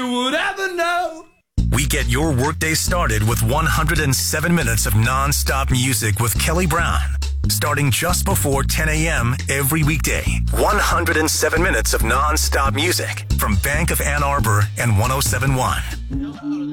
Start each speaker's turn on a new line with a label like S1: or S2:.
S1: you would ever know.
S2: We get your workday started with 107 minutes of non-stop music with Kelly Brown. Starting just before 10 a.m. every weekday. 107 minutes of non-stop music from Bank of Ann Arbor and 107.1.